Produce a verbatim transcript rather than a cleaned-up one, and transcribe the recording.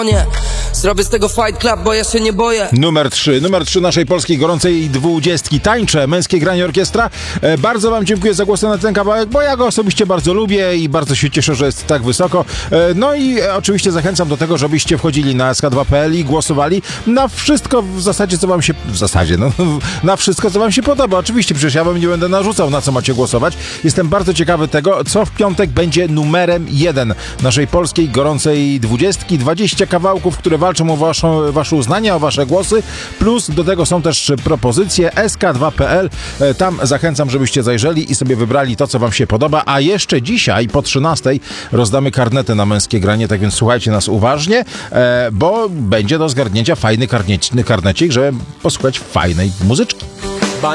Nie, zrobię z tego fight club, bo ja się nie boję. Numer trzy, numer trzy naszej polskiej gorącej dwudziestki. Tańczę, męskie granie orkiestra. E, bardzo wam dziękuję za głosy na ten kawałek, bo ja go osobiście bardzo lubię i bardzo się cieszę, że jest tak wysoko. E, no i e, oczywiście zachęcam do tego, żebyście wchodzili na s k dwa kropka p l i głosowali na wszystko w zasadzie, co wam się... W zasadzie, no, na wszystko, co wam się podoba. Oczywiście, przecież ja wam nie będę narzucał, na co macie głosować. Jestem bardzo ciekawy tego, co w piątek będzie numerem jeden naszej polskiej gorącej dwudziestki. dwadzieścia kawałków, które walczą o waszą, wasze uznanie, o wasze głosy, plus do tego są też propozycje s k dwa kropka p l. Tam zachęcam, żebyście zajrzeli i sobie wybrali to, co wam się podoba, a jeszcze dzisiaj po trzynastej rozdamy karnety na męskie granie, tak więc słuchajcie nas uważnie, bo będzie do zgarnięcia fajny karnecik, żeby posłuchać fajnej muzyczki.